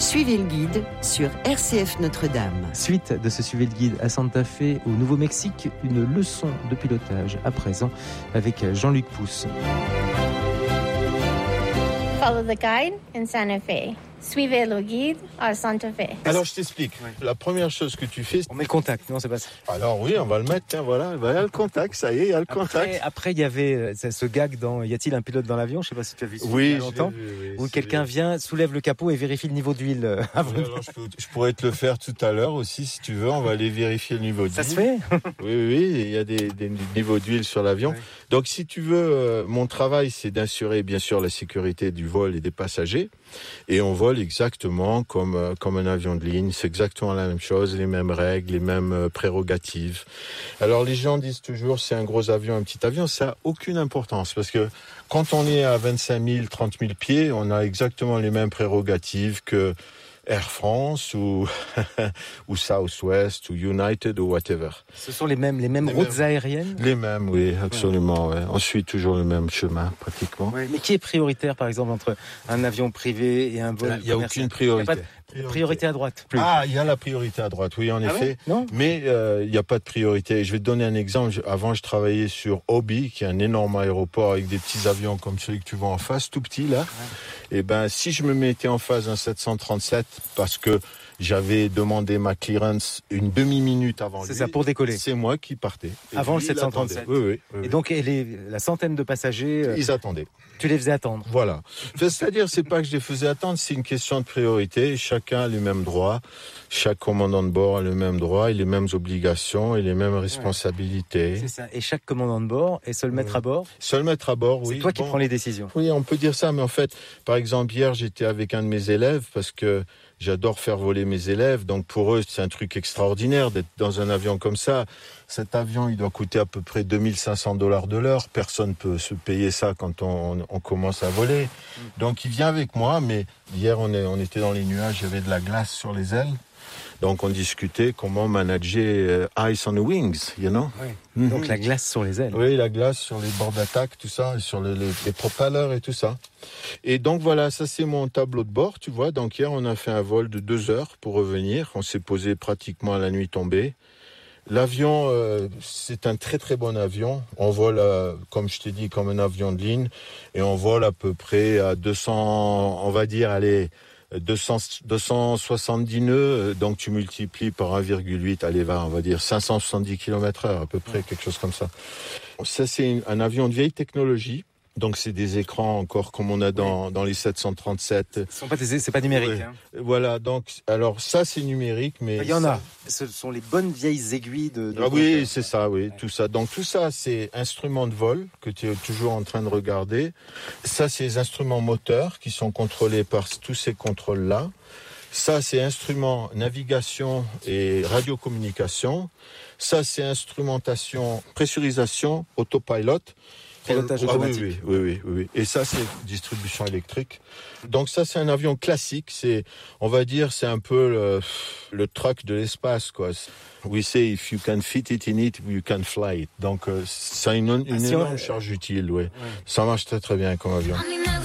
Suivez le guide sur RCF Notre-Dame. Suite de ce Suivez le guide à Santa Fe au Nouveau-Mexique, une leçon de pilotage à présent avec Jean-Luc Pousse. Follow the guide in Santa Fe. Suivez le guide à Santa Fe. Alors je t'explique. La première chose que tu fais... On met le contact, non, c'est pas ça. Alors oui, on va le mettre, tiens, voilà. Il y a le contact, ça y est, il y a le contact. Après, il y avait ce gag dans Y a-t-il un pilote dans l'avion? Je sais pas si tu as vu ça il y a longtemps. Où quelqu'un vient, soulève le capot et vérifie le niveau d'huile avant. Alors, je pourrais te le faire tout à l'heure aussi, si tu veux. On va aller vérifier le niveau d'huile. Ça se fait? Oui, il y a des niveaux d'huile sur l'avion. Oui. Donc si tu veux, mon travail, c'est d'assurer bien sûr la sécurité du vol et des passagers. Et on vole exactement comme un avion de ligne. C'est exactement la même chose, les mêmes règles, les mêmes prérogatives. Alors les gens disent toujours c'est un gros avion, un petit avion. Ça n'a aucune importance parce que quand on est à 25 000, 30 000 pieds, on a exactement les mêmes prérogatives que Air France ou Southwest ou United ou whatever. Ce sont les mêmes routes aériennes? Les mêmes, oui, absolument. Ouais. On suit toujours le même chemin, pratiquement. Ouais, mais qui est prioritaire, par exemple, entre un avion privé et un vol commercial? Il n'y a aucune priorité. Priorité à droite. Plus. Ah, il y a la priorité à droite, oui, en effet. Ouais, non, mais il n'y a pas de priorité. Je vais te donner un exemple. Avant, je travaillais sur Obi, qui est un énorme aéroport avec des petits avions comme celui que tu vois en face, tout petit là. Ouais. Et ben, si je me mettais en face d'un 737, parce que j'avais demandé ma clearance une demi-minute avant lui. C'est ça, pour décoller. C'est moi qui partais. Et avant le 737. Oui. Et donc, la centaine de passagers... Ils attendaient. Tu les faisais attendre. Voilà. C'est-à-dire, c'est pas que je les faisais attendre, c'est une question de priorité. Chacun a les mêmes droits. Chaque commandant de bord a les mêmes droits et les mêmes obligations et les mêmes responsabilités. Ouais. C'est ça. Et chaque commandant de bord est seul maître à bord? Seul maître à bord, oui. C'est toi qui prends les décisions. Oui, on peut dire ça, mais en fait, par exemple, hier, j'étais avec un de mes élèves parce que j'adore faire voler mes élèves, donc pour eux, c'est un truc extraordinaire d'être dans un avion comme ça. Cet avion, il doit coûter à peu près $2 500 de l'heure. Personne peut se payer ça quand on commence à voler. Donc, il vient avec moi, mais hier, on était dans les nuages, il y avait de la glace sur les ailes. Donc, on discutait comment manager ice on the wings, you know. Oui. Donc, la glace sur les ailes. Oui, la glace sur les bords d'attaque, tout ça, et sur les propellers et tout ça. Et donc, voilà, ça, c'est mon tableau de bord, tu vois. Donc, hier, on a fait un vol de 2 heures pour revenir. On s'est posé pratiquement à la nuit tombée. L'avion, c'est un très, très bon avion. On vole, comme je t'ai dit, comme un avion de ligne. Et on vole à peu près à 200, on va dire, 270 nœuds, donc tu multiplies par 1,8, on va dire 570 km/h à peu près, quelque chose comme ça. Ça, c'est un avion de vieille technologie. Donc c'est des écrans encore comme on a dans les 737. C'est pas numérique. Ouais. Hein. Voilà, donc alors ça c'est numérique, mais il y en a. Ce sont les bonnes vieilles aiguilles de oui, c'est ça, oui, tout ça. Donc tout ça c'est instruments de vol que tu es toujours en train de regarder. Ça c'est les instruments moteurs qui sont contrôlés par tous ces contrôles-là. Ça c'est instruments navigation et radiocommunication. Ça c'est instrumentation, pressurisation, autopilot. Pilotage automatique. Oui. Et ça, c'est distribution électrique. Donc ça, c'est un avion classique. On va dire, c'est un peu le truck de l'espace, quoi. We say if you can fit it in it, you can fly it. Donc ça a une énorme charge utile, ouais. Ça marche très très bien comme avion.